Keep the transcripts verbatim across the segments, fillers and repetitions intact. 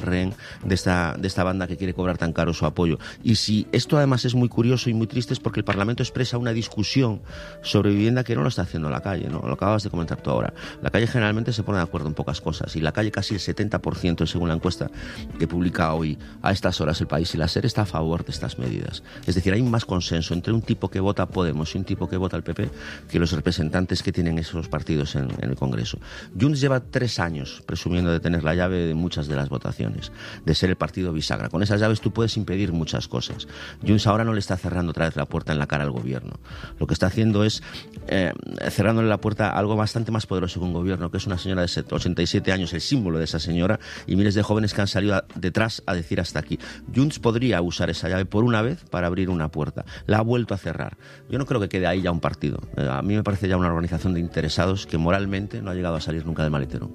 rehén de esta, de esta banda que quiere cobrar tan caro su apoyo. Y si esto además es muy curioso y muy triste, es porque el Parlamento expresa una discusión sobre vivienda que no lo está haciendo la calle, ¿no? Lo acabas de comentar tú ahora. La calle generalmente se pone de acuerdo en pocas cosas, y la calle casi el setenta por ciento, según la encuesta que publica hoy a estas horas El País y la SER, está a favor de estas medidas. Es decir, hay más consenso entre un tipo que vota Podemos y un tipo que vota el P P que los representantes que tienen esos partidos en, en el Congreso. Junts lleva tres años presumiendo de tener la llave de muchas de las votaciones, de ser el partido bisagra. Con esas llaves tú puedes impedir muchas cosas. Junts ahora no le está cerrando otra vez la puerta en la cara al gobierno. Lo que está haciendo es eh, cerrándole la puerta a algo bastante más poderoso que un gobierno, que es una señora de ochenta y siete años, el símbolo de esa señora, y miles de jóvenes que han salido a, detrás a decir hasta aquí. Junts podría usar esa llave por una vez para abrir una puerta. La ha vuelto a cerrar. Yo no creo que quede ahí ya un partido. Eh, a mí me parece ya una organización de interesados que moralmente no ha llegado a salir nunca del maletero.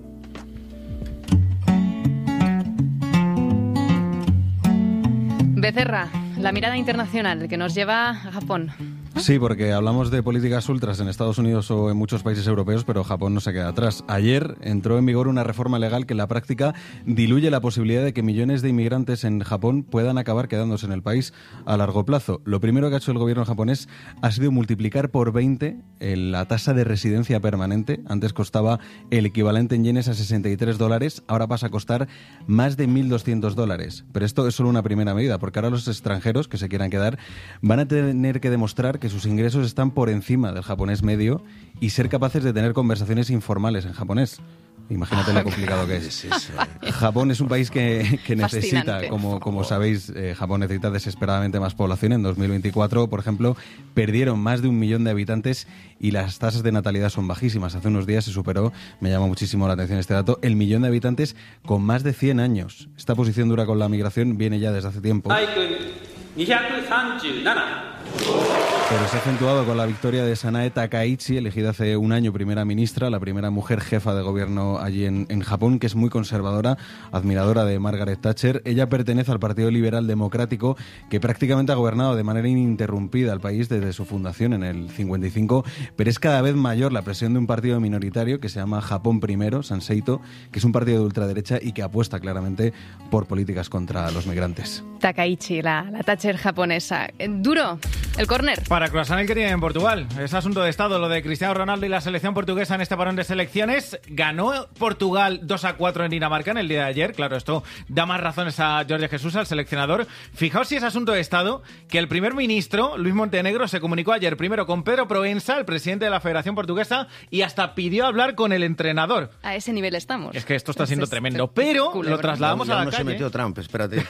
Becerra, la mirada internacional que nos lleva a Japón. Sí, porque hablamos de políticas ultras en Estados Unidos o en muchos países europeos, pero Japón no se queda atrás. Ayer entró en vigor una reforma legal que en la práctica diluye la posibilidad de que millones de inmigrantes en Japón puedan acabar quedándose en el país a largo plazo. Lo primero que ha hecho el gobierno japonés ha sido multiplicar por veinte la tasa de residencia permanente. Antes costaba el equivalente en yenes a sesenta y tres dólares, ahora pasa a costar más de mil doscientos dólares. Pero esto es solo una primera medida, porque ahora los extranjeros que se quieran quedar van a tener que demostrar que sus ingresos están por encima del japonés medio y ser capaces de tener conversaciones informales en japonés. Imagínate lo complicado que es. Japón es un país que, que necesita, como, como sabéis, eh, Japón necesita desesperadamente más población. En dos mil veinticuatro, por ejemplo, perdieron más de un millón de habitantes y las tasas de natalidad son bajísimas. Hace unos días se superó, me llama muchísimo la atención este dato, el millón de habitantes con más de cien años. Esta posición dura con la migración viene ya desde hace tiempo. Pero se ha acentuado con la victoria de Sanae Takaichi, elegida hace un año primera ministra, la primera mujer jefa de gobierno allí en, en Japón, que es muy conservadora, admiradora de Margaret Thatcher. Ella pertenece al Partido Liberal Democrático, que prácticamente ha gobernado de manera ininterrumpida el país desde su fundación en el cincuenta y cinco, pero es cada vez mayor la presión de un partido minoritario que se llama Japón Primero, Sanseito, que es un partido de ultraderecha y que apuesta claramente por políticas contra los migrantes. Takaichi, la, la Thatcher japonesa. Duro, el córner. Para croissant el que tiene en Portugal. Es asunto de Estado lo de Cristiano Ronaldo y la selección portuguesa en este parón de selecciones. Ganó Portugal dos a cuatro en Dinamarca en el día de ayer. Claro, esto da más razones a Jorge Jesús, al seleccionador. Fijaos si es asunto de Estado que el primer ministro, Luis Montenegro, se comunicó ayer primero con Pedro Proença, el presidente de la Federación Portuguesa, y hasta pidió hablar con el entrenador. A ese nivel estamos. Es que esto está siendo tremendo. Pero lo trasladamos ya a la no calle. Se metió Trump, espérate.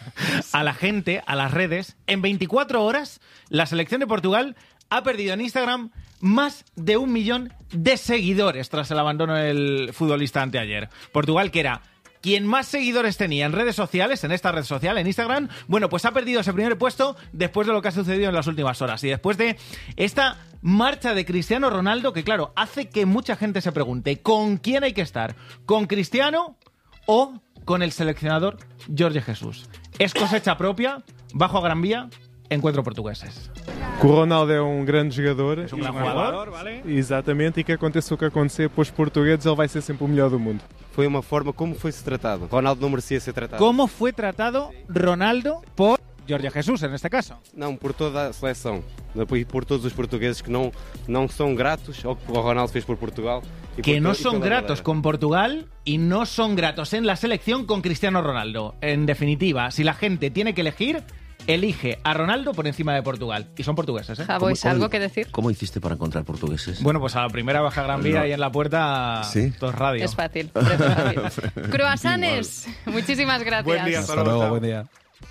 A la gente, a las redes. En veinticuatro horas, la selección de Portugal ha perdido en Instagram más de un millón de seguidores tras el abandono del futbolista anteayer. Portugal, que era quien más seguidores tenía en redes sociales, en esta red social, en Instagram, bueno, pues ha perdido ese primer puesto después de lo que ha sucedido en las últimas horas y después de esta marcha de Cristiano Ronaldo, que claro, hace que mucha gente se pregunte ¿con quién hay que estar? ¿Con Cristiano o con el seleccionador Jorge Jesús? ¿Es cosecha propia? ¿Bajo a Gran Vía? Encuentro portugueses. O Ronaldo é um grande jogador. É um grande jogador, vale? Exatamente, e que aconteça o que acontecer para os portugueses, ele vai ser sempre o melhor do mundo. Foi uma forma como foi-se tratado. Ronaldo não merecia ser tratado. ¿Cómo fue tratado Ronaldo por Jorge Jesús, en este caso? Não, por toda a seleção. E por todos os portugueses que não, não são gratos ao que o Ronaldo fez por Portugal. Y que por no to- son gratos con Portugal y no son gratos en la selección con Cristiano Ronaldo. En definitiva, si la gente tiene que elegir, elige a Ronaldo por encima de Portugal. Y son portugueses, ¿eh? Javois, ¿algo que decir? ¿Cómo hiciste para encontrar portugueses? Bueno, pues a la primera baja Gran Vía No. y en la puerta, ¿Sí? todo es radio. Es fácil. es fácil. Croissants, muchísimas gracias. Buen día, Hasta luego, buen día.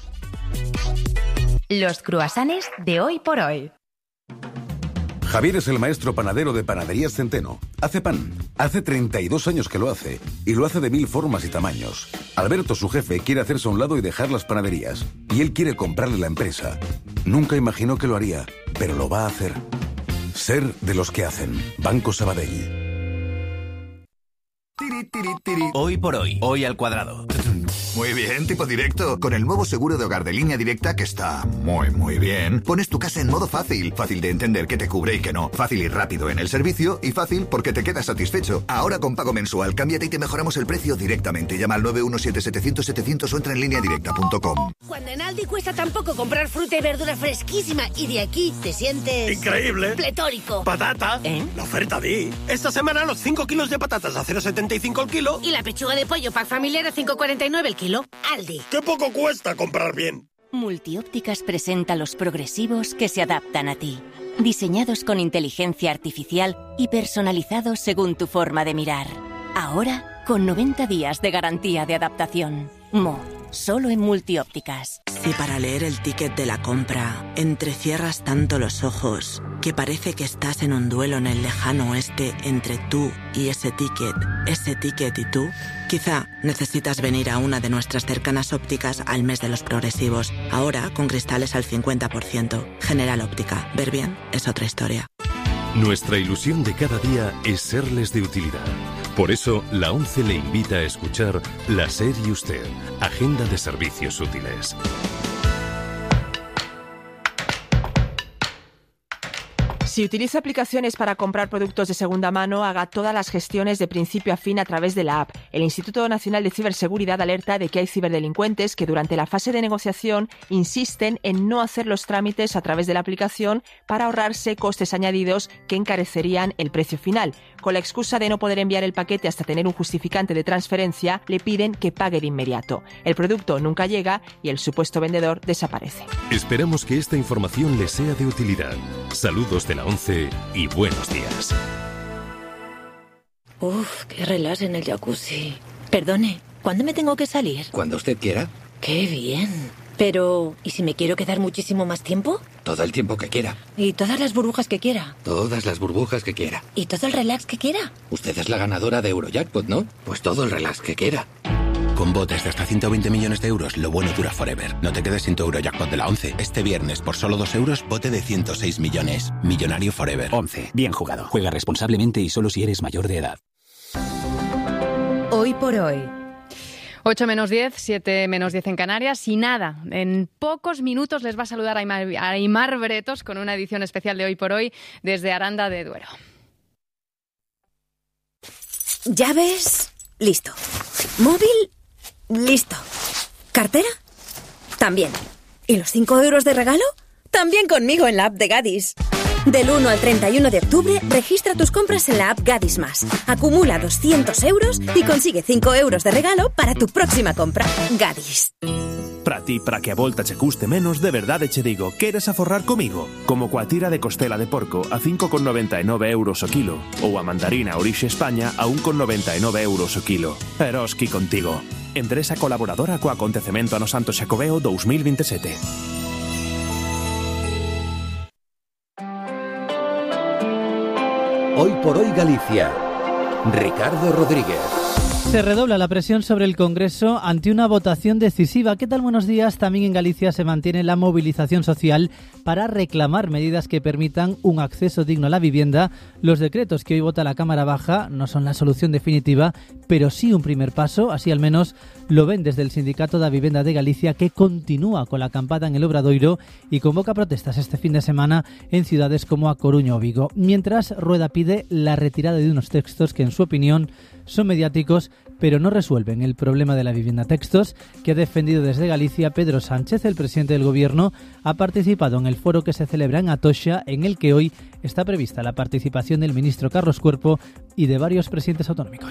Los croissants de hoy por hoy. Javier es el maestro panadero de Panaderías Centeno. Hace pan. Hace treinta y dos años que lo hace. Y lo hace de mil formas y tamaños. Alberto, su jefe, quiere hacerse a un lado y dejar las panaderías. Y él quiere comprarle la empresa. Nunca imaginó que lo haría, pero lo va a hacer. Ser de los que hacen. Banco Sabadell. Hoy por hoy, hoy al cuadrado. Muy bien, tipo directo. Con el nuevo seguro de hogar de Línea Directa, que está muy, muy bien, pones tu casa en modo fácil. Fácil de entender qué te cubre y qué no. Fácil y rápido en el servicio y fácil porque te quedas satisfecho. Ahora con pago mensual, cámbiate y te mejoramos el precio directamente. Llama al nueve uno siete siete cero cero siete cero cero o entra en línea directa punto com. Cuando en Aldi cuesta tan poco comprar fruta y verdura fresquísima y de aquí te sientes... ¡increíble! ¡Pletórico! ¡Patata! ¿Eh? La oferta di. Esta semana los cinco kilos de patatas a cero coma setenta y cinco el kilo. Y la pechuga de pollo pack familiar a cinco coma cuarenta y nueve el kilo. Aldi. ¡Qué poco cuesta comprar bien! Multiópticas presenta los progresivos que se adaptan a ti. Diseñados con inteligencia artificial y personalizados según tu forma de mirar. Ahora, con noventa días de garantía de adaptación. Mo, solo en Multiópticas. Si para leer el ticket de la compra entrecierras tanto los ojos que parece que estás en un duelo en el lejano oeste entre tú y ese ticket, ese ticket y tú, quizá necesitas venir a una de nuestras cercanas ópticas al mes de los progresivos. Ahora con cristales al cincuenta por ciento. General Óptica. Ver bien es otra historia. Nuestra ilusión de cada día es serles de utilidad. Por eso, la ONCE le invita a escuchar La SER y Usted, Agenda de Servicios Útiles. Si utiliza aplicaciones para comprar productos de segunda mano, haga todas las gestiones de principio a fin a través de la app. El Instituto Nacional de Ciberseguridad alerta de que hay ciberdelincuentes que durante la fase de negociación insisten en no hacer los trámites a través de la aplicación para ahorrarse costes añadidos que encarecerían el precio final. Con la excusa de no poder enviar el paquete hasta tener un justificante de transferencia, le piden que pague de inmediato. El producto nunca llega y el supuesto vendedor desaparece. Esperamos que esta información les sea de utilidad. Saludos de la ONCE y buenos días. Uf, qué relax en el jacuzzi. Perdone, ¿cuándo me tengo que salir? Cuando usted quiera. Qué bien. Pero, ¿y si me quiero quedar muchísimo más tiempo? Todo el tiempo que quiera. ¿Y todas las burbujas que quiera? Todas las burbujas que quiera. ¿Y todo el relax que quiera? Usted es la ganadora de Eurojackpot, ¿no? Pues todo el relax que quiera. Con botes de hasta ciento veinte millones de euros, lo bueno dura forever. No te quedes sin tu Eurojackpot de la ONCE. Este viernes, por solo dos euros, bote de ciento seis millones. Millonario forever. ONCE. Bien jugado. Juega responsablemente y solo si eres mayor de edad. Hoy por hoy. ocho menos diez, siete menos diez en Canarias y nada, en pocos minutos les va a saludar Aymar, Aymar Bretos con una edición especial de Hoy por Hoy desde Aranda de Duero. Llaves, listo. Móvil, listo. ¿Cartera? También. ¿Y los cinco euros de regalo? También conmigo en la app de Gadis. Del uno al treinta y uno de octubre, registra tus compras en la app Gadis Más. Acumula doscientos euros y consigue cinco euros de regalo para tu próxima compra. Gadis. Para ti, para que a volta che custe menos, de verdade che digo, queres aforrar comigo? Como coa tira de costela de porco a cinco con noventa e nove euros o kilo, ou a mandarina Orixe España a un con noventa e nove euros o kilo. Eroski contigo. Empresa colaboradora co acontecemento ano Santo Xacobeo dos mil veintisiete. Hoy por hoy Galicia. Ricardo Rodríguez. Se redobla la presión sobre el Congreso ante una votación decisiva. ¿Qué tal? Buenos días. También en Galicia se mantiene la movilización social para reclamar medidas que permitan un acceso digno a la vivienda. Los decretos que hoy vota la Cámara Baja no son la solución definitiva, pero sí un primer paso. Así al menos lo ven desde el Sindicato da Vivienda de Galicia, que continúa con la acampada en el Obradoiro y convoca protestas este fin de semana en ciudades como A Coruña o Vigo. Mientras, Rueda pide la retirada de unos textos que, en su opinión, son mediáticos, pero no resuelven el problema de la vivienda. Textos que ha defendido desde Galicia Pedro Sánchez. El presidente del Gobierno ha participado en el foro que se celebra en Atocha, en el que hoy está prevista la participación del ministro Carlos Cuerpo y de varios presidentes autonómicos.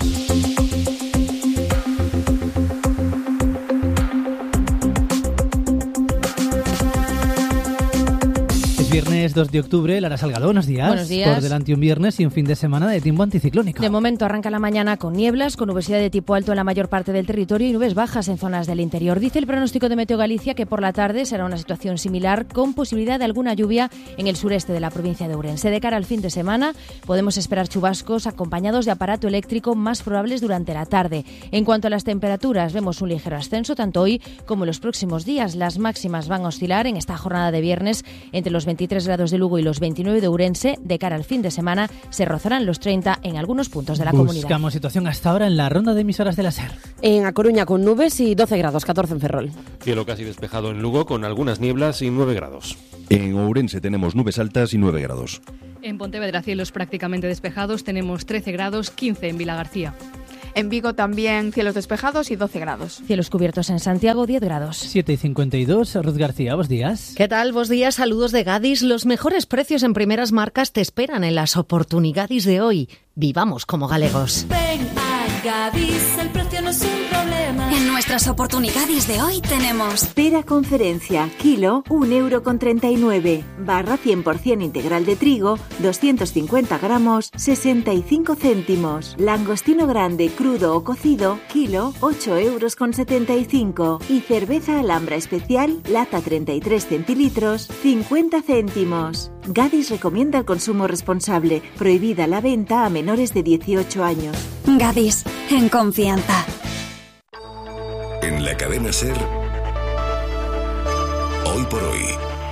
Viernes dos de octubre, Lara Salgado, buenos días. Buenos días. Por delante un viernes y un fin de semana de tiempo anticiclónico. De momento arranca la mañana con nieblas, con nubosidad de tipo alto en la mayor parte del territorio y nubes bajas en zonas del interior. Dice el pronóstico de Meteo Galicia que por la tarde será una situación similar, con posibilidad de alguna lluvia en el sureste de la provincia de Ourense. De cara al fin de semana podemos esperar chubascos acompañados de aparato eléctrico más probables durante la tarde. En cuanto a las temperaturas, vemos un ligero ascenso tanto hoy como en los próximos días. Las máximas van a oscilar en esta jornada de viernes entre los veintiséis veintitrés grados de Lugo y los veintinueve de Ourense. De cara al fin de semana se rozarán los treinta en algunos puntos de la Buscamos comunidad. Buscamos situación hasta ahora en la ronda de emisoras de la SER. En A Coruña con nubes y doce grados, catorce en Ferrol. Cielo casi despejado en Lugo con algunas nieblas y nueve grados. En Ourense tenemos nubes altas y nueve grados. En Pontevedra cielos prácticamente despejados, tenemos trece grados, quince en Vilagarcía. En Vigo también cielos despejados y doce grados. Cielos cubiertos en Santiago, diez grados. siete y cincuenta y dos, Ruth García, buenos días. ¿Qué tal? Buenos días, saludos de Gadis. Los mejores precios en primeras marcas te esperan en las oportunidades de hoy. Vivamos como galegos. Ven a Gadis, el precio no es un problema. En nuestras oportunidades de hoy tenemos pera conferencia, kilo, un euro con treinta y nueve. Barra cien por ciento integral de trigo, doscientos cincuenta gramos, sesenta y cinco céntimos. Langostino grande, crudo o cocido, kilo, ocho euros con setenta y cinco. Y cerveza Alhambra especial, lata treinta y tres centilitros, cincuenta céntimos. Gadis recomienda el consumo responsable. Prohibida la venta a menores de dieciocho años. Gadis, en confianza. En la cadena SER, hoy por hoy.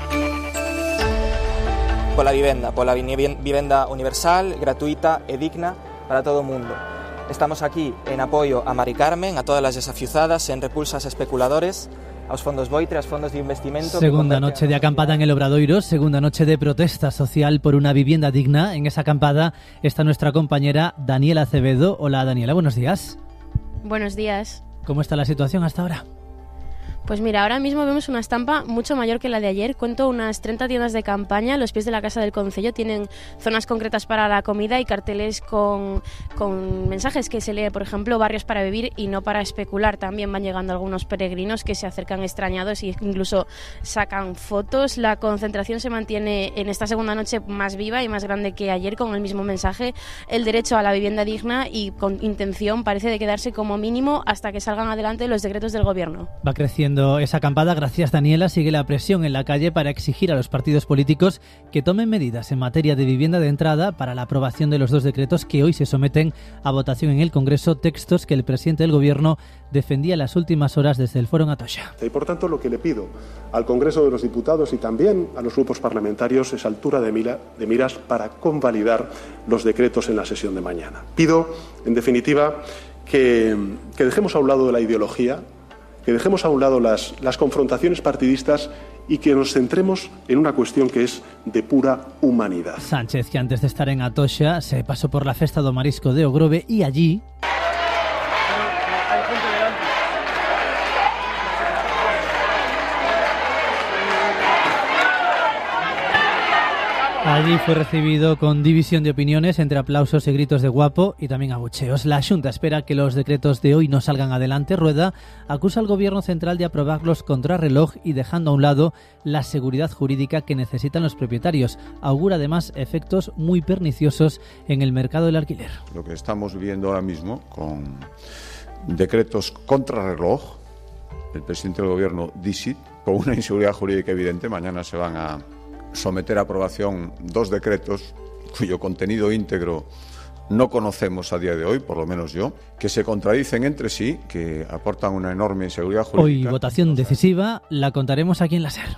Por la vivenda, por la vivenda universal, gratuita e digna para todo o mundo. Estamos aquí en apoio a Mari Carmen, a todas as desafiuzadas, en repulsas especuladores, aos fondos Boitre, aos fondos de investimento. Segunda noche de acampada en el Obradoiro, segunda noche de protesta social por una vivienda digna. En esa acampada está nuestra compañera Daniela Acevedo. Hola Daniela, buenos días. Buenos días. ¿Cómo está la situación hasta ahora? Pues mira, ahora mismo vemos una estampa mucho mayor que la de ayer. Cuento unas treinta tiendas de campaña. Los pies de la Casa del Concello tienen zonas concretas para la comida y carteles con, con mensajes que se lee, por ejemplo, barrios para vivir y no para especular. También van llegando algunos peregrinos que se acercan extrañados e incluso sacan fotos. La concentración se mantiene en esta segunda noche más viva y más grande que ayer, con el mismo mensaje: el derecho a la vivienda digna, y con intención parece de quedarse como mínimo hasta que salgan adelante los decretos del Gobierno. Va creciendo esa acampada. Gracias, Daniela. Sigue la presión en la calle para exigir a los partidos políticos que tomen medidas en materia de vivienda de entrada para la aprobación de los dos decretos que hoy se someten a votación en el Congreso, textos que el presidente del Gobierno defendía en las últimas horas desde el Foro en Atocha. Y por tanto, lo que le pido al Congreso de los Diputados y también a los grupos parlamentarios es altura de, mira, de miras para convalidar los decretos en la sesión de mañana. Pido, en definitiva, que, que dejemos a un lado de la ideología, que dejemos a un lado las, las confrontaciones partidistas y que nos centremos en una cuestión que es de pura humanidad. Sánchez, que antes de estar en Atocha se pasó por la Festa do Marisco de Ogrove y allí... Allí fue recibido con división de opiniones, entre aplausos y gritos de guapo y también abucheos. La Xunta espera que los decretos de hoy no salgan adelante. Rueda acusa al Gobierno central de aprobarlos contrarreloj y dejando a un lado la seguridad jurídica que necesitan los propietarios. Augura además efectos muy perniciosos en el mercado del alquiler. Lo que estamos viviendo ahora mismo con decretos contrarreloj, el presidente del Gobierno dice, con una inseguridad jurídica evidente, mañana se van a someter a aprobación dos decretos cuyo contenido íntegro no conocemos a día de hoy, por lo menos yo, que se contradicen entre sí, que aportan una enorme inseguridad jurídica. Hoy votación decisiva, la contaremos aquí en la SER.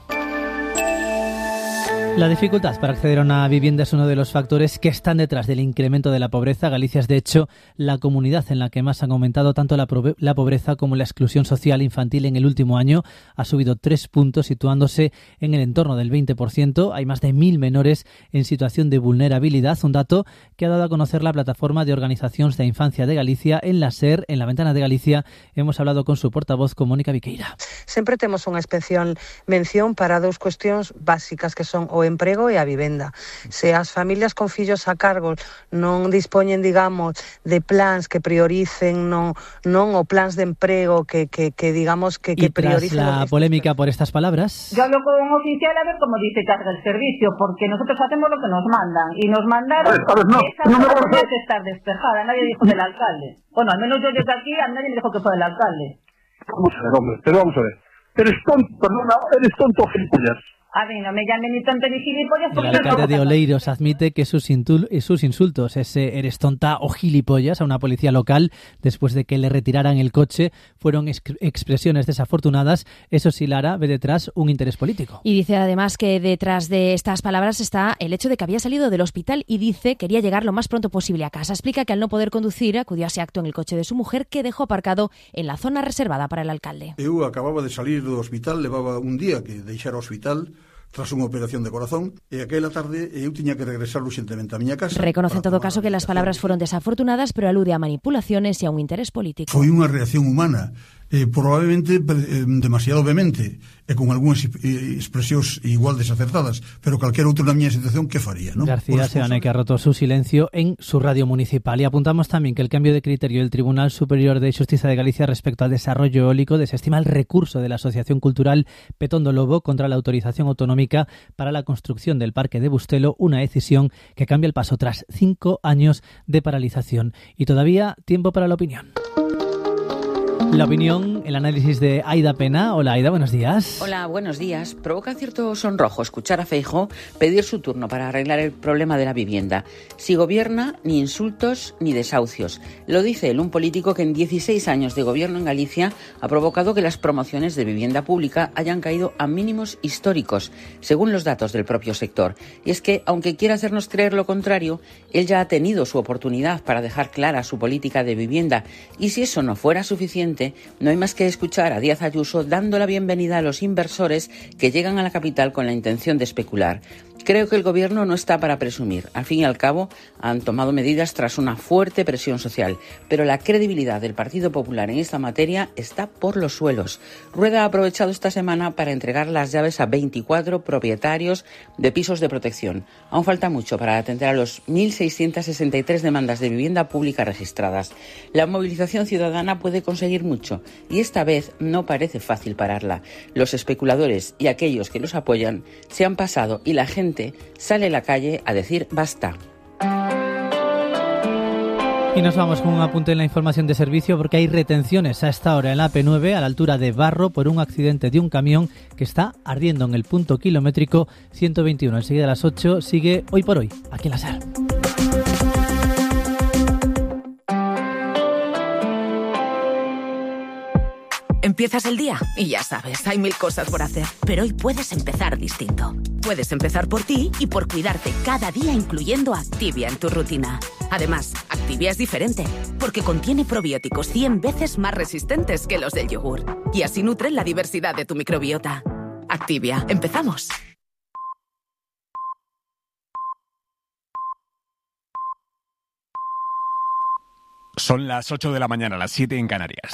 La dificultad para acceder a una vivienda es uno de los factores que están detrás del incremento de la pobreza. Galicia es, de hecho, la comunidad en la que más han aumentado tanto la, la pobreza como la exclusión social infantil en el último año. Ha subido tres puntos, situándose en el entorno del veinte por ciento. Hay más de mil menores en situación de vulnerabilidad, un dato que ha dado a conocer la plataforma de organizaciones de infancia de Galicia. En la SER, en la Ventana de Galicia, hemos hablado con su portavoz, con Mónica Viqueira. Sempre temos unha especial mención para dous cuestións básicas que son o emprego e a vivenda. Se as familias con fillos a cargo non dispoñen, digamos, de plans que prioricen non, non o plans de emprego que, que, que digamos, que, que y tras prioricen... la polémica por estas palabras... Yo hablo con un oficial a ver cómo dice carga el servicio, porque nosotros hacemos lo que nos mandan, y nos mandaron a ver, no, esa no, no, no, que estar despejada, nadie dijo del alcalde. Bueno, al menos yo desde aquí, a nadie me dijo que fue del alcalde. Vamos a ver, hombre, pero vamos a ver. Eres tonto, perdona, eres tonto, gilipollas. A mí no me llamen ni tonto ni gilipollas. El alcalde de Oleiros admite que sus, intul- sus insultos, ese eres tonta o gilipollas a una policía local después de que le retiraran el coche, fueron ex- expresiones desafortunadas. Eso sí, Lara, ve detrás un interés político. Y dice además que detrás de estas palabras está el hecho de que había salido del hospital y dice quería llegar lo más pronto posible a casa. Explica que al no poder conducir acudió a ese acto en el coche de su mujer, que dejó aparcado en la zona reservada para el alcalde. Eu acababa de salir do hospital, levaba un día que deixara o hospital tras unha operación de corazón, e aquela tarde eu tiña que regresar urxentemente á miña casa. Reconoce en todo caso que las palabras fueron desafortunadas, pero alude a manipulaciones e a un interés político. Foi unha reacción humana, eh, probablemente eh, demasiado vehemente, e con algunhas eh, expresións igual desacertadas, pero calquera outro na miña situación, que faría, non? García Seane, que ha roto su silencio en su radio municipal. Y apuntamos también que el cambio de criterio del Tribunal Superior de Justicia de Galicia respecto al desarrollo eólico desestima el recurso de la Asociación Cultural Petondo Lobo contra la autorización autonómica para la construcción del Parque de Bustelo, una decisión que cambia el paso tras cinco años de paralización. Y todavía tiempo para la opinión. La opinión, el análisis de Aida Pena. Hola, Aida, buenos días. Hola, buenos días. Provoca cierto sonrojo escuchar a Feijóo pedir su turno para arreglar el problema de la vivienda. Si gobierna, ni insultos ni desahucios. Lo dice él, un político que en dieciséis años de gobierno en Galicia ha provocado que las promociones de vivienda pública hayan caído a mínimos históricos, según los datos del propio sector. Y es que, aunque quiera hacernos creer lo contrario, él ya ha tenido su oportunidad para dejar clara su política de vivienda. Y si eso no fuera suficiente, no hay más que escuchar a Díaz Ayuso dando la bienvenida a los inversores que llegan a la capital con la intención de especular. Creo que el gobierno no está para presumir. Al fin y al cabo, han tomado medidas tras una fuerte presión social, pero la credibilidad del Partido Popular en esta materia está por los suelos. Rueda ha aprovechado esta semana para entregar las llaves a veinticuatro propietarios de pisos de protección. Aún falta mucho para atender a los mil seiscientas sesenta y tres demandas de vivienda pública registradas. La movilización ciudadana puede conseguir mucho y esta vez no parece fácil pararla. Los especuladores y aquellos que los apoyan se han pasado y la gente sale a la calle a decir basta. Y nos vamos con un apunte en la información de servicio porque hay retenciones a esta hora en la A P nueve a la altura de Barro por un accidente de un camión que está ardiendo en el punto kilométrico ciento veintiuno. Enseguida a las ocho sigue Hoy por Hoy, aquí en la SER. Empiezas el día y ya sabes, hay mil cosas por hacer. Pero hoy puedes empezar distinto. Puedes empezar por ti y por cuidarte cada día, incluyendo Activia en tu rutina. Además, Activia es diferente, porque contiene probióticos cien veces más resistentes que los del yogur. Y así nutren la diversidad de tu microbiota. Activia, empezamos. Son las ocho de la mañana, las siete en Canarias.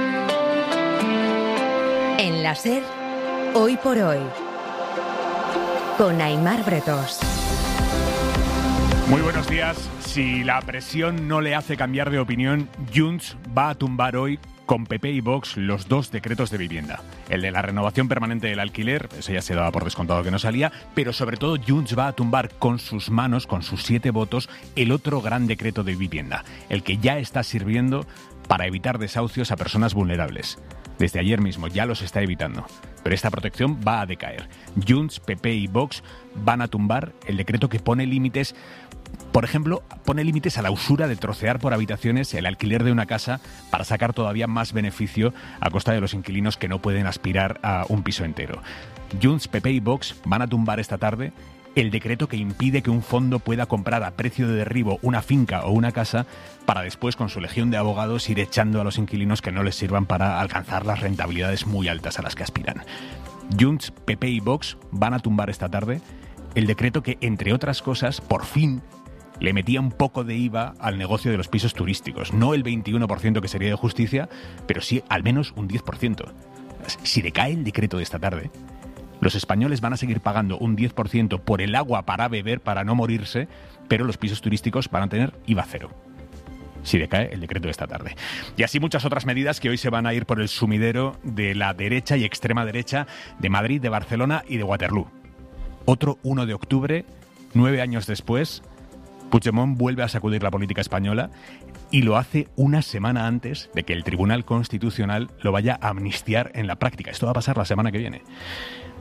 En la SER, Hoy por Hoy, con Aimar Bretos. Muy buenos días. Si la presión no le hace cambiar de opinión, Junts va a tumbar hoy con P P y Vox los dos decretos de vivienda. El de la renovación permanente del alquiler, ese ya se daba por descontado que no salía, pero sobre todo Junts va a tumbar con sus manos, con sus siete votos, el otro gran decreto de vivienda, el que ya está sirviendo para evitar desahucios a personas vulnerables. Desde ayer mismo ya los está evitando, pero esta protección va a decaer. Junts, P P y Vox van a tumbar el decreto que pone límites, por ejemplo, pone límites a la usura de trocear por habitaciones el alquiler de una casa para sacar todavía más beneficio a costa de los inquilinos que no pueden aspirar a un piso entero. Junts, P P y Vox van a tumbar esta tarde el decreto que impide que un fondo pueda comprar a precio de derribo una finca o una casa para después, con su legión de abogados, ir echando a los inquilinos que no les sirvan para alcanzar las rentabilidades muy altas a las que aspiran. Junts, P P y Vox van a tumbar esta tarde el decreto que, entre otras cosas, por fin le metía un poco de I V A al negocio de los pisos turísticos. No el veintiuno por ciento que sería de justicia, pero sí al menos un diez por ciento. Si decae el decreto de esta tarde, los españoles van a seguir pagando un diez por ciento por el agua para beber, para no morirse, pero los pisos turísticos van a tener I V A cero. Si decae el decreto de esta tarde. Y así muchas otras medidas que hoy se van a ir por el sumidero de la derecha y extrema derecha de Madrid, de Barcelona y de Waterloo. Otro uno de octubre, nueve años después, Puigdemont vuelve a sacudir la política española y lo hace una semana antes de que el Tribunal Constitucional lo vaya a amnistiar en la práctica. Esto va a pasar la semana que viene.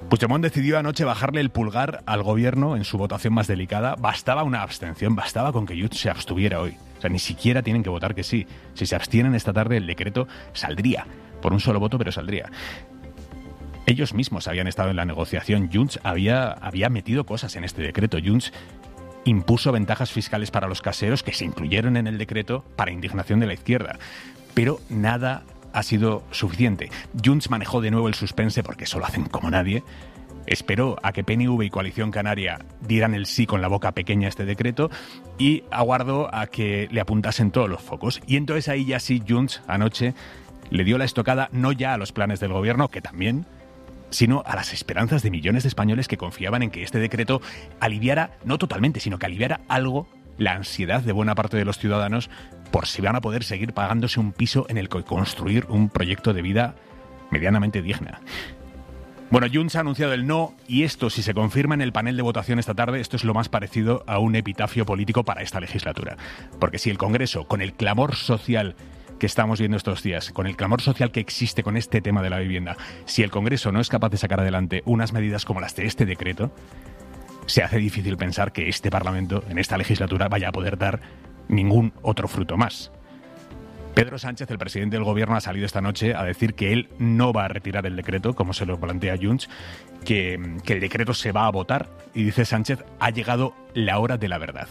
Puigdemont decidió anoche bajarle el pulgar al gobierno en su votación más delicada. Bastaba una abstención, bastaba con que Junts se abstuviera hoy. O sea, ni siquiera tienen que votar que sí. Si se abstienen esta tarde, el decreto saldría. Por un solo voto, pero saldría. Ellos mismos habían estado en la negociación. Junts había, había metido cosas en este decreto. Junts impuso ventajas fiscales para los caseros que se incluyeron en el decreto para indignación de la izquierda. Pero nada ha sido suficiente. Junts manejó de nuevo el suspense porque eso lo hacen como nadie. Esperó a que P N V y Coalición Canaria dieran el sí con la boca pequeña a este decreto y aguardó a que le apuntasen todos los focos. Y entonces ahí ya sí Junts anoche le dio la estocada no ya a los planes del gobierno, que también, sino a las esperanzas de millones de españoles que confiaban en que este decreto aliviara, no totalmente, sino que aliviara algo la ansiedad de buena parte de los ciudadanos por si van a poder seguir pagándose un piso en el que construir un proyecto de vida medianamente digna. Bueno, Junts ha anunciado el no, y esto, si se confirma en el panel de votación esta tarde, esto es lo más parecido a un epitafio político para esta legislatura. Porque si el Congreso, con el clamor social que estamos viendo estos días, con el clamor social que existe con este tema de la vivienda, si el Congreso no es capaz de sacar adelante unas medidas como las de este decreto, se hace difícil pensar que este Parlamento, en esta legislatura, vaya a poder dar ningún otro fruto más. Pedro Sánchez, el presidente del gobierno, ha salido esta noche a decir que él no va a retirar el decreto, como se lo plantea Junts, que, que el decreto se va a votar, y dice Sánchez, ha llegado la hora de la verdad.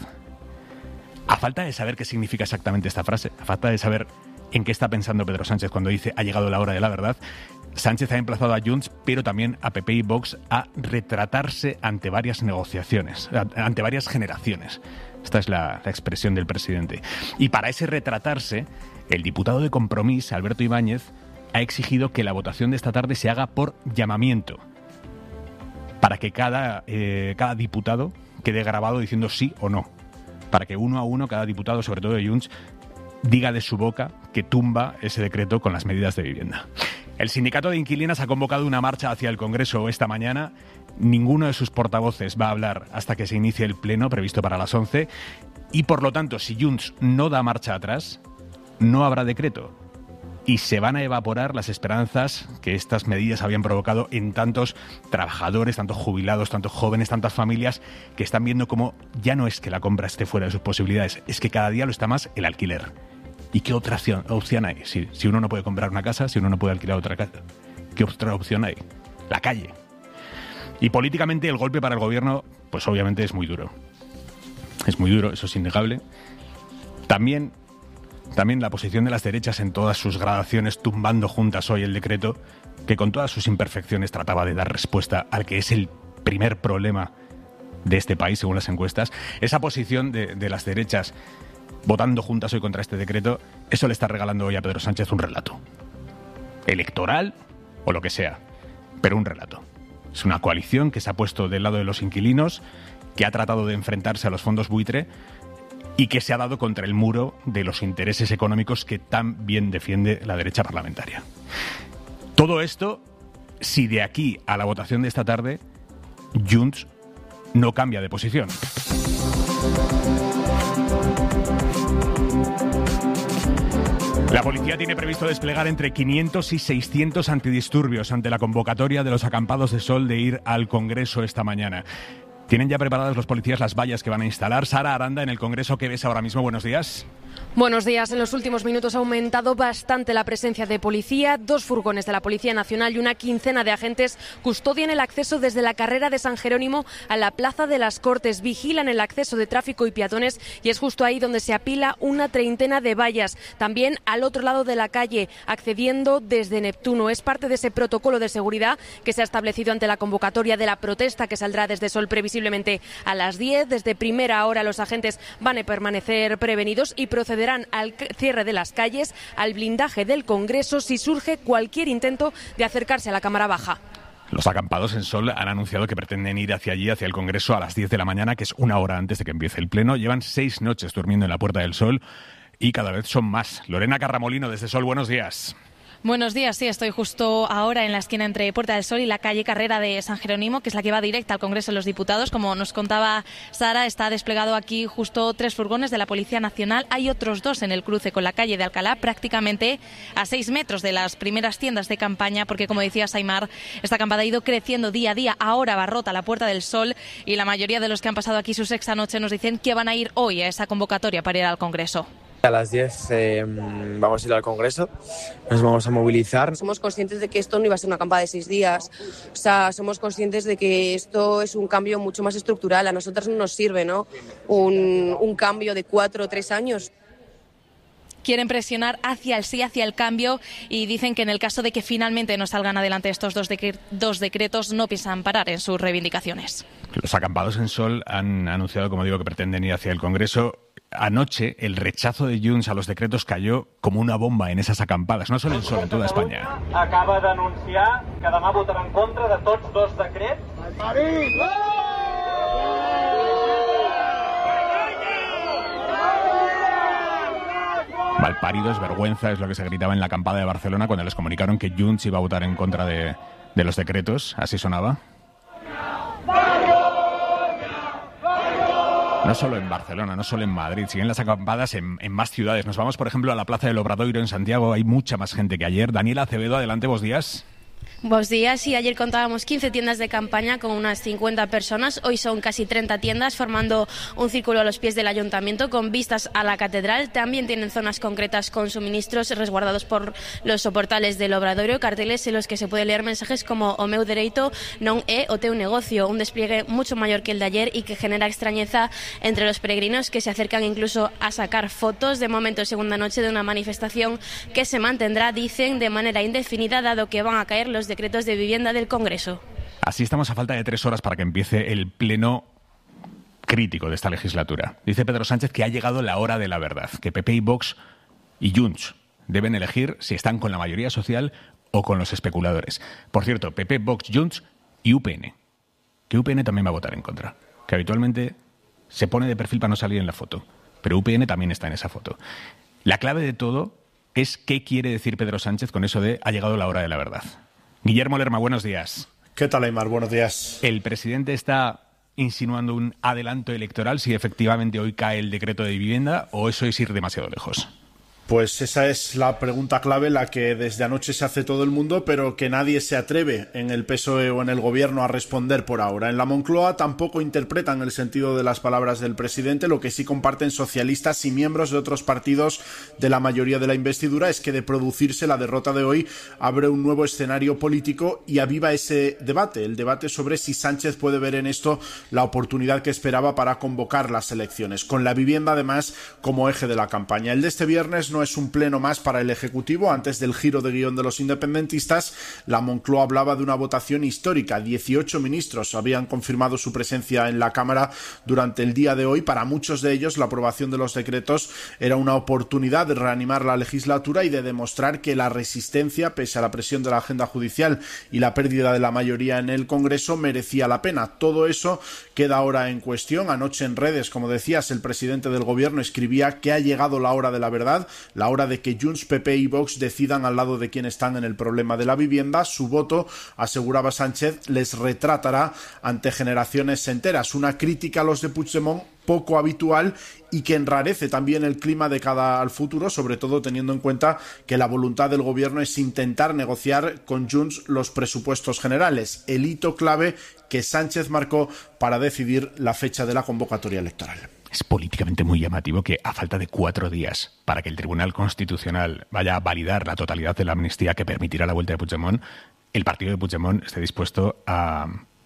A falta de saber qué significa exactamente esta frase, a falta de saber en qué está pensando Pedro Sánchez cuando dice ha llegado la hora de la verdad, Sánchez ha emplazado a Junts, pero también a P P y Vox, a retratarse ante varias negociaciones, ante varias generaciones. Esta es la, la expresión del presidente. Y para ese retratarse, el diputado de Compromís, Alberto Ibáñez, ha exigido que la votación de esta tarde se haga por llamamiento, para que cada, eh, cada diputado quede grabado diciendo sí o no, para que uno a uno cada diputado, sobre todo de Junts, diga de su boca que tumba ese decreto con las medidas de vivienda. El sindicato de inquilinas ha convocado una marcha hacia el Congreso esta mañana. Ninguno de sus portavoces va a hablar hasta que se inicie el pleno previsto para las once y, por lo tanto, si Junts no da marcha atrás, no habrá decreto y se van a evaporar las esperanzas que estas medidas habían provocado en tantos trabajadores, tantos jubilados, tantos jóvenes, tantas familias que están viendo cómo ya no es que la compra esté fuera de sus posibilidades, es que cada día lo está más el alquiler. ¿Y qué otra opción, opción hay? Si, si uno no puede comprar una casa, si uno no puede alquilar otra casa, ¿qué otra opción hay? La calle. Y políticamente el golpe para el gobierno, pues obviamente es muy duro. Es muy duro, eso es innegable. También, también la posición de las derechas en todas sus gradaciones, tumbando juntas hoy el decreto, que con todas sus imperfecciones trataba de dar respuesta al que es el primer problema de este país, según las encuestas. Esa posición de, de las derechas votando juntas hoy contra este decreto, eso le está regalando hoy a Pedro Sánchez un relato. Electoral o lo que sea, pero un relato. Es una coalición que se ha puesto del lado de los inquilinos, que ha tratado de enfrentarse a los fondos buitre y que se ha dado contra el muro de los intereses económicos que tan bien defiende la derecha parlamentaria. Todo esto, si de aquí a la votación de esta tarde, Junts no cambia de posición. La policía tiene previsto desplegar entre quinientos y seiscientos antidisturbios ante la convocatoria de los acampados de sol de ir al Congreso esta mañana. ¿Tienen ya preparados los policías las vallas que van a instalar? Sara Aranda, en el Congreso, ¿qué ves ahora mismo? Buenos días. Buenos días. En los últimos minutos ha aumentado bastante la presencia de policía. Dos furgones de la Policía Nacional y una quincena de agentes custodian el acceso desde la carrera de San Jerónimo a la Plaza de las Cortes. Vigilan el acceso de tráfico y peatones y es justo ahí donde se apila una treintena de vallas. También al otro lado de la calle, accediendo desde Neptuno. Es parte de ese protocolo de seguridad que se ha establecido ante la convocatoria de la protesta que saldrá desde Sol previsiblemente a las diez. Desde primera hora los agentes van a permanecer prevenidos y procederán al cierre de las calles, al blindaje del Congreso si surge cualquier intento de acercarse a la Cámara Baja. Los acampados en Sol han anunciado que pretenden ir hacia allí, hacia el Congreso, a las diez de la mañana, que es una hora antes de que empiece el Pleno. Llevan seis noches durmiendo en la Puerta del Sol y cada vez son más. Lorena Carramolino, desde Sol, buenos días. Buenos días, sí, estoy justo ahora en la esquina entre Puerta del Sol y la calle Carrera de San Jerónimo, que es la que va directa al Congreso de los Diputados. Como nos contaba Sara, está desplegado aquí justo tres furgones de la Policía Nacional. Hay otros dos en el cruce con la calle de Alcalá, prácticamente a seis metros de las primeras tiendas de campaña, porque como decía Aimar, esta acampada ha ido creciendo día a día. Ahora abarrota la Puerta del Sol y la mayoría de los que han pasado aquí su sexta noche nos dicen que van a ir hoy a esa convocatoria para ir al Congreso. A las diez eh, vamos a ir al Congreso, nos vamos a movilizar. Somos conscientes de que esto no iba a ser una acampada de seis días, o sea, somos conscientes de que esto es un cambio mucho más estructural. A nosotros no nos sirve, ¿no? Un, un cambio de cuatro o tres años. Quieren presionar hacia el sí, hacia el cambio, y dicen que en el caso de que finalmente no salgan adelante estos dos, decre- dos decretos, no piensan parar en sus reivindicaciones. Los acampados en Sol han anunciado, como digo, que pretenden ir hacia el Congreso. Anoche el rechazo de Junts a los decretos cayó como una bomba en esas acampadas, no solo en Sol, en toda España. Acaba d'anunciar que demà votarà en contra de tots dos decrets. Malparidos, vergüenza, es lo que se gritaba en la acampada de Barcelona cuando les comunicaron que Junts iba a votar en contra de, de los decretos. Así sonaba. No solo en Barcelona, no solo en Madrid, siguen las acampadas en, en más ciudades. Nos vamos, por ejemplo, a la Plaza del Obradoiro en Santiago. Hay mucha más gente que ayer. Daniela Acevedo, adelante, buenos días. Buenos días, sí, ayer contábamos quince tiendas de campaña con unas cincuenta personas, hoy son casi treinta tiendas formando un círculo a los pies del ayuntamiento con vistas a la catedral. También tienen zonas concretas con suministros resguardados por los soportales del Obradoiro, carteles en los que se puede leer mensajes como o meu dereito non é o teu negocio, un despliegue mucho mayor que el de ayer y que genera extrañeza entre los peregrinos que se acercan incluso a sacar fotos. De momento, segunda noche de una manifestación que se mantendrá, dicen, de manera indefinida, dado que van a caer los decretos de vivienda del Congreso. Así estamos a falta de tres horas para que empiece el pleno crítico de esta legislatura. Dice Pedro Sánchez que ha llegado la hora de la verdad, que P P y Vox y Junts deben elegir si están con la mayoría social o con los especuladores. Por cierto, P P, Vox, Junts y U P N, que U P N también va a votar en contra, que habitualmente se pone de perfil para no salir en la foto, pero U P N también está en esa foto. La clave de todo es qué quiere decir Pedro Sánchez con eso de ha llegado la hora de la verdad. Guillermo Lerma, buenos días. ¿Qué tal, Aimar? Buenos días. ¿El presidente está insinuando un adelanto electoral si efectivamente hoy cae el decreto de vivienda o eso es ir demasiado lejos? Pues esa es la pregunta clave, la que desde anoche se hace todo el mundo, pero que nadie se atreve en el P S O E o en el Gobierno a responder por ahora. En la Moncloa tampoco interpretan el sentido de las palabras del presidente. Lo que sí comparten socialistas y miembros de otros partidos de la mayoría de la investidura es que, de producirse la derrota de hoy, abre un nuevo escenario político y aviva ese debate, el debate sobre si Sánchez puede ver en esto la oportunidad que esperaba para convocar las elecciones, con la vivienda además como eje de la campaña. El de este viernes no es un pleno más para el Ejecutivo. Antes del giro de guión de los independentistas, la Moncloa hablaba de una votación histórica. dieciocho ministros habían confirmado su presencia en la Cámara durante el día de hoy. Para muchos de ellos, la aprobación de los decretos era una oportunidad de reanimar la legislatura y de demostrar que la resistencia, pese a la presión de la agenda judicial y la pérdida de la mayoría en el Congreso, merecía la pena. Todo eso queda ahora en cuestión. Anoche en redes, como decías, el presidente del Gobierno escribía que ha llegado la hora de la verdad, la hora de que Junts, P P y Vox decidan al lado de quien están en el problema de la vivienda. Su voto, aseguraba Sánchez, les retratará ante generaciones enteras. Una crítica a los de Puigdemont poco habitual y que enrarece también el clima de cara al futuro, sobre todo teniendo en cuenta que la voluntad del Gobierno es intentar negociar con Junts los presupuestos generales, el hito clave que Sánchez marcó para decidir la fecha de la convocatoria electoral. Es políticamente muy llamativo que, a falta de cuatro días para que el Tribunal Constitucional vaya a validar la totalidad de la amnistía que permitirá la vuelta de Puigdemont, el partido de Puigdemont esté dispuesto a,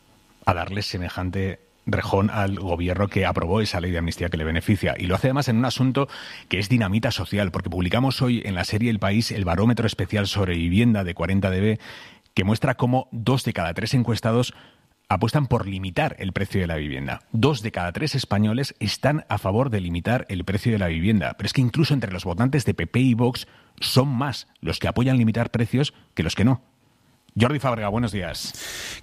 a darle semejante rejón al gobierno que aprobó esa ley de amnistía que le beneficia. Y lo hace además en un asunto que es dinamita social, porque publicamos hoy en la serie El País el barómetro especial sobre vivienda de cuarenta D B, que muestra cómo dos de cada tres encuestados apuestan por limitar el precio de la vivienda. Dos de cada tres españoles están a favor de limitar el precio de la vivienda. Pero es que incluso entre los votantes de P P y Vox son más los que apoyan limitar precios que los que no. Jordi Fábrega, buenos días.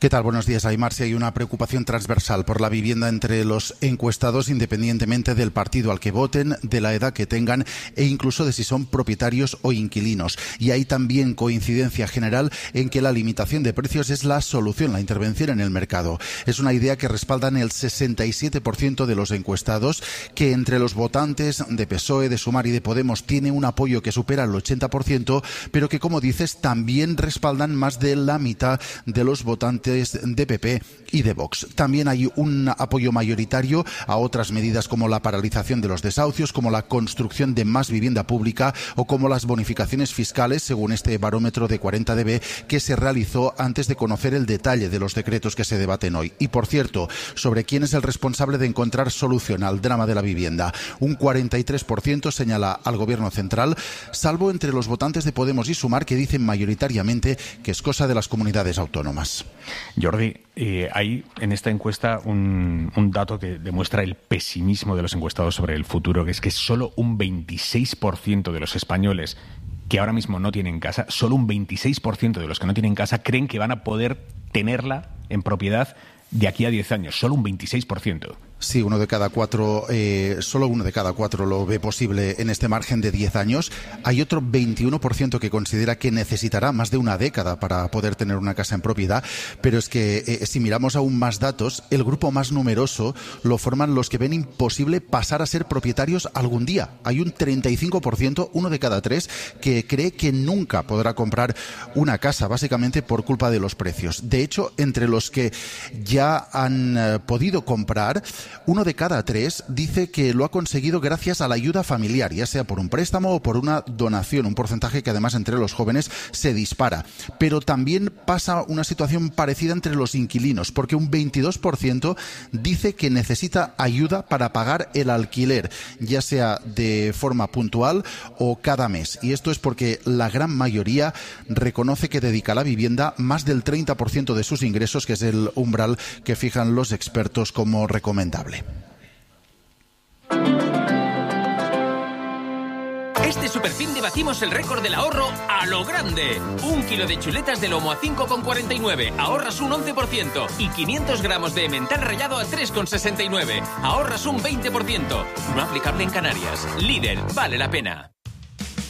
¿Qué tal? Buenos días, Aymar. Si hay una preocupación transversal por la vivienda entre los encuestados, independientemente del partido al que voten, de la edad que tengan e incluso de si son propietarios o inquilinos. Y hay también coincidencia general en que la limitación de precios es la solución, la intervención en el mercado. Es una idea que respaldan el sesenta y siete por ciento de los encuestados, que entre los votantes de P S O E, de Sumar y de Podemos tiene un apoyo que supera el ochenta por ciento, pero que, como dices, también respaldan más de la mitad de los votantes de P P y de Vox. También hay un apoyo mayoritario a otras medidas como la paralización de los desahucios, como la construcción de más vivienda pública o como las bonificaciones fiscales, según este barómetro de cuarenta D B que se realizó antes de conocer el detalle de los decretos que se debaten hoy. Y, por cierto, sobre quién es el responsable de encontrar solución al drama de la vivienda. Un cuarenta y tres por ciento señala al Gobierno central, salvo entre los votantes de Podemos y Sumar, que dicen mayoritariamente que es cosa de las comunidades autónomas. Jordi, eh, hay en esta encuesta un, un dato que demuestra el pesimismo de los encuestados sobre el futuro, que es que solo un veintiséis por ciento de los españoles que ahora mismo no tienen casa, solo un veintiséis por ciento de los que no tienen casa creen que van a poder tenerla en propiedad de aquí a diez años, solo un veintiséis por ciento. Sí, uno de cada cuatro, eh, solo uno de cada cuatro lo ve posible en este margen de diez años. Hay otro veintiuno por ciento que considera que necesitará más de una década para poder tener una casa en propiedad, pero es que eh, si miramos aún más datos, el grupo más numeroso lo forman los que ven imposible pasar a ser propietarios algún día. Hay un treinta y cinco por ciento, uno de cada tres, que cree que nunca podrá comprar una casa, básicamente por culpa de los precios. De hecho, entre los que ya han eh, podido comprar, uno de cada tres dice que lo ha conseguido gracias a la ayuda familiar, ya sea por un préstamo o por una donación, un porcentaje que además entre los jóvenes se dispara. Pero también pasa una situación parecida entre los inquilinos, porque un veintidós por ciento dice que necesita ayuda para pagar el alquiler, ya sea de forma puntual o cada mes. Y esto es porque la gran mayoría reconoce que dedica a la vivienda más del treinta por ciento de sus ingresos, que es el umbral que fijan los expertos como recomendable. Este superfin de batimos el récord del ahorro a lo grande. Un kilo de chuletas de lomo a cinco con cuarenta y nueve, ahorras un once por ciento. Y quinientos gramos de emmental rallado a tres con sesenta y nueve, ahorras un veinte por ciento. No aplicable en Canarias. Lidl, vale la pena.